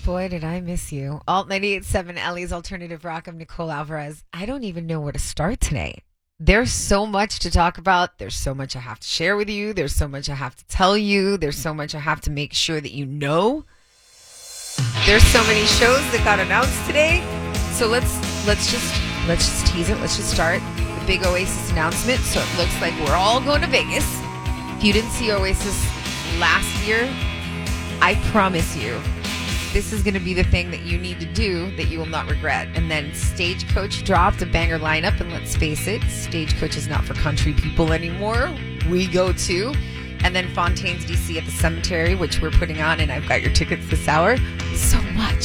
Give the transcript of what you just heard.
Boy, did I miss you. Alt 98.7 Ellie's Alternative Rock. I'm Nicole Alvarez. I don't even know where to start today. There's so much to talk about. There's so much I have to share with you. There's so much I have to tell you. There's so much I have to make sure that you know. There's so many shows that got announced today. So let's just tease it. Let's just start the big Oasis announcement. So it looks like we're all going to Vegas. If you didn't see Oasis last year, I promise you, this is going to be the thing that you need to do that you will not regret. And then Stagecoach dropped a banger lineup. And let's face it, Stagecoach is not for country people anymore. We go too. And then Fontaine's DC at the Cemetery, which we're putting on. And I've got your tickets this hour. So much.